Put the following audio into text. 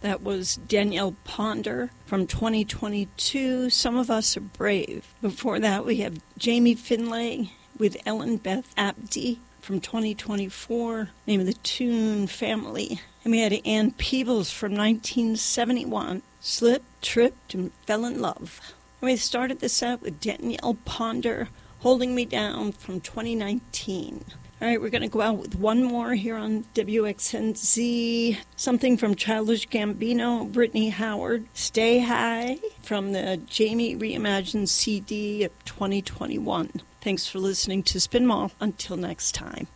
That was Danielle Ponder from 2022, Some of Us Are Brave. Before that, we have Jamie Finlay with Ellen Beth Abdi from 2024, name of the tune, Family. And we had Ann Peebles from 1971, Slipped, Tripped, and Fell in Love. And we started this out with Danielle Ponder, Holding Me Down from 2019. All right, we're going to go out with one more here on WXNZ. Something from Childish Gambino, Brittany Howard, Stay High, from the Jamie Reimagined CD of 2021. Thanks for listening to Spin Mall. Until next time.